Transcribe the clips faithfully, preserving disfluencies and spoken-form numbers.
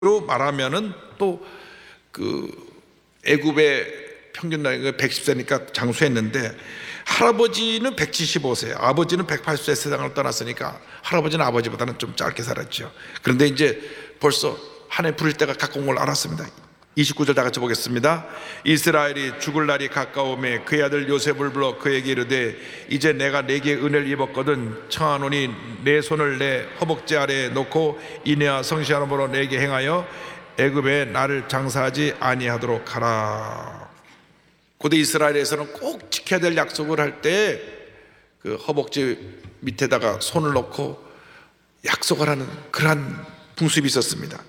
말하면은 또 그 애굽의 평균 나이가 백십 세니까 장수했는데, 할아버지는 백칠십오 세, 아버지는 백팔십 세 세상을 떠났으니까 할아버지는 아버지보다는 좀 짧게 살았죠. 그런데 이제 벌써 하나님 부를 때가 가까운 걸 알았습니다. 이십구 절 다 같이 보겠습니다. 이스라엘이 죽을 날이 가까우매 그의 아들 요셉을 불러 그에게 이르되, 이제 내가 내게 은혜를 입었거든 청하노니 내 손을 내 허벅지 아래에 놓고 인애와 성실함으로 내게 행하여 애굽에 나를 장사하지 아니하도록 하라. 고대 이스라엘에서는 꼭 지켜야 될 약속을 할 때 그 허벅지 밑에다가 손을 놓고 약속을 하는 그러한 풍습이 있었습니다.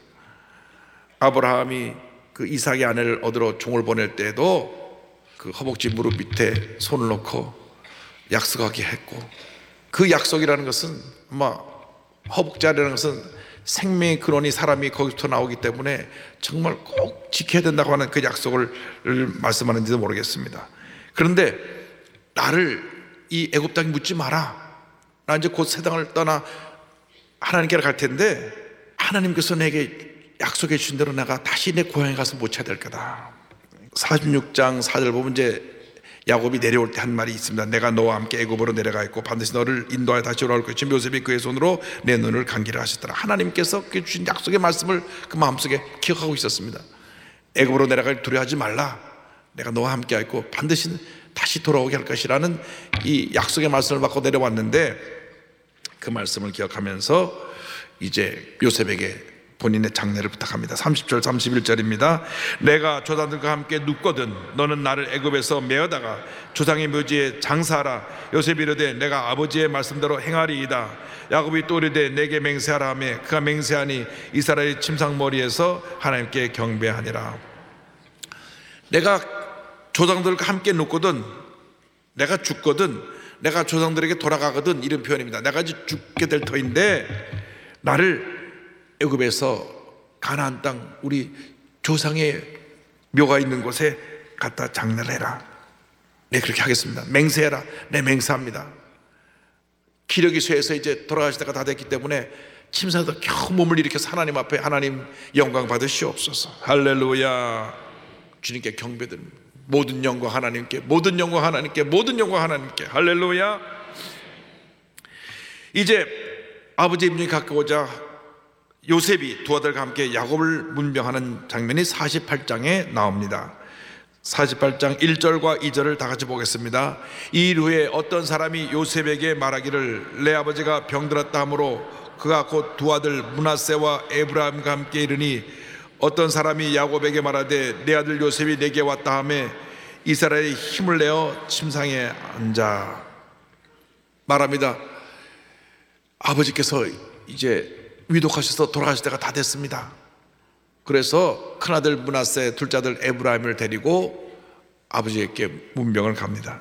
아브라함이 그 이삭의 아내를 얻으러 종을 보낼 때에도 그 허벅지 무릎 밑에 손을 놓고 약속하게 했고, 그 약속이라는 것은 아마 허벅지 아래라는 것은 생명의 근원이 사람이 거기부터 나오기 때문에 정말 꼭 지켜야 된다고 하는 그 약속을 말씀하는지도 모르겠습니다. 그런데 나를 이 애굽 땅에 묻지 마라, 나 이제 곧 새 땅을 떠나 하나님께로 갈 텐데 하나님께서 내게 약속해 주신 대로 내가 다시 내 고향에 가서 못 찾을 거다. 사십육 장 사 절 보면 이제 야곱이 내려올 때 한 말이 있습니다. 내가 너와 함께 애굽으로 내려가 있고 반드시 너를 인도하여 다시 돌아올 것이 요셉이 그의 손으로 내 눈을 감기라 하셨더라. 하나님께서 주신 약속의 말씀을 그 마음속에 기억하고 있었습니다. 애굽으로 내려갈 두려워하지 말라, 내가 너와 함께 있고 반드시 다시 돌아오게 할 것이라는 이 약속의 말씀을 받고 내려왔는데, 그 말씀을 기억하면서 이제 요셉에게 본인의 장례를 부탁합니다. 삼십 절 삼십일 절입니다. 내가 조상들과 함께 눕거든 너는 나를 애굽에서 메어다가 조상의 묘지에 장사하라. 요셉이 이르되 내가 아버지의 말씀대로 행하리이다. 야곱이 또 이르되 내게 맹세하라 하매 그가 맹세하니 이스라엘의 침상머리에서 하나님께 경배하니라. 내가 조상들과 함께 눕거든, 내가 죽거든, 내가 조상들에게 돌아가거든, 이런 표현입니다. 내가 이제 죽게 될 터인데 나를 애굽에서 가나안 땅 우리 조상의 묘가 있는 곳에 갖다 장례를 해라. 네, 그렇게 하겠습니다. 맹세해라. 네, 맹세합니다. 기력이 쇠해서 이제 돌아가실 때가 다 됐기 때문에 침상에서 겨우 몸을 일으켜서 하나님 앞에 하나님 영광 받으시옵소서. 할렐루야. 주님께 경배드립니다. 모든 영광 하나님께, 모든 영광 하나님께, 모든 영광 하나님께. 할렐루야. 이제 아버지의 임종이 가까워자 요셉이 두 아들과 함께 야곱을 문병하는 장면이 사십팔 장에 나옵니다. 사십팔 장 일 절과 이 절을 다 같이 보겠습니다. 이 일 후에 어떤 사람이 요셉에게 말하기를 내 아버지가 병들었다 하므로 그가 곧 두 아들 므낫세와 에브라임과 함께 이르니, 어떤 사람이 야곱에게 말하되 내 아들 요셉이 내게 왔다 하매 이스라엘이 힘을 내어 침상에 앉아. 말합니다. 아버지께서 이제 위독하셔서 돌아가실 때가 다 됐습니다. 그래서 큰아들 므낫세, 둘째 아들 에브라임을 데리고 아버지에게 문병을 갑니다.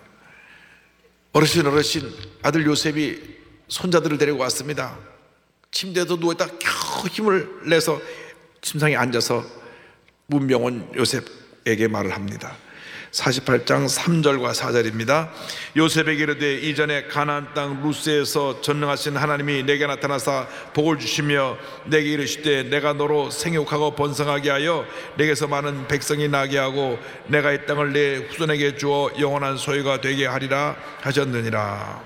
어르신 어르신 아들 요셉이 손자들을 데리고 왔습니다. 침대에도 누워있다 겨우 힘을 내서 침상에 앉아서 문병은 요셉에게 말을 합니다. 사십팔 장 삼 절과 사 절입니다. 요셉에게 이르되 이전에 가나안 땅 루스에서 전능하신 하나님이 내게 나타나사 복을 주시며 내게 이르시되 내가 너로 생육하고 번성하게 하여 내게서 많은 백성이 나게 하고 내가 이 땅을 내 후손에게 주어 영원한 소유가 되게 하리라 하셨느니라.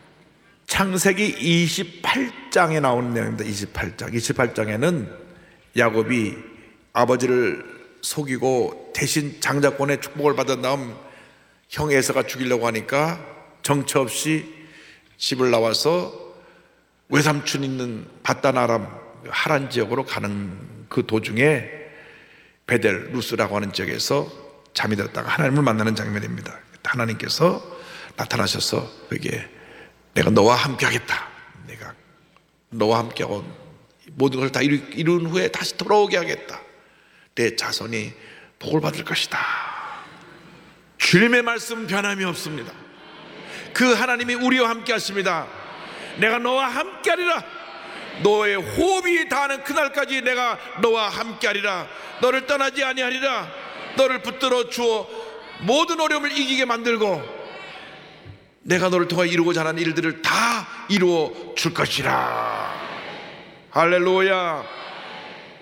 창세기 이십팔 장에 나오는 내용입니다. 이십팔 장 이십팔 장에는 야곱이 아버지를 속이고 대신 장자권의 축복을 받은 다음 형 에서가 죽이려고 하니까 정처 없이 집을 나와서 외삼촌 있는 바단 아람 하란 지역으로 가는 그 도중에 베델 루스라고 하는 지역에서 잠이 들었다가 하나님을 만나는 장면입니다. 하나님께서 나타나셔서 그에게 내가 너와 함께 하겠다, 내가 너와 함께하고 모든 걸 다 이룬 후에 다시 돌아오게 하겠다, 내 자손이 복을 받을 것이다. 주님의 말씀 변함이 없습니다. 그 하나님이 우리와 함께 하십니다. 내가 너와 함께 하리라. 너의 호흡이 닿는 그날까지 내가 너와 함께 하리라. 너를 떠나지 아니하리라. 너를 붙들어 주어 모든 어려움을 이기게 만들고 내가 너를 통해 이루고자 하는 일들을 다 이루어 줄 것이라. 할렐루야.